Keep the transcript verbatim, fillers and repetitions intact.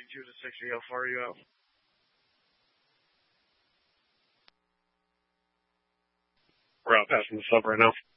thirty-two to sixty. How far are you out? We're out passing the sub right now.